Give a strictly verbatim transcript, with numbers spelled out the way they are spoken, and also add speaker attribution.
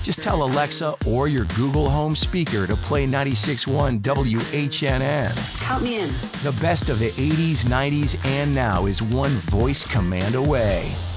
Speaker 1: Just tell Alexa or your Google Home speaker to play ninety-six point one W H N N.
Speaker 2: Count me in.
Speaker 1: The best of the eighties, nineties, and now is one voice command away.